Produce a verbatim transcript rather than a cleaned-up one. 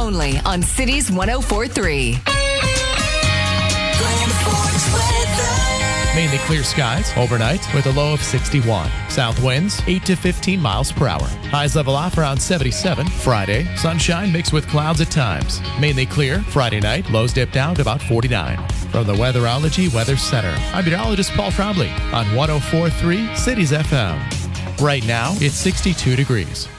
only on Cities one oh four point three. Mainly clear skies overnight with a low of sixty-one. South winds eight to fifteen miles per hour. Highs level off around seventy-seven. Friday, sunshine mixed with clouds at times. Mainly clear Friday night. Lows dip down to about forty-nine. From the Weatherology Weather Center, I'm meteorologist Paul Trombley on one oh four point three Cities F M. Right now, it's sixty-two degrees.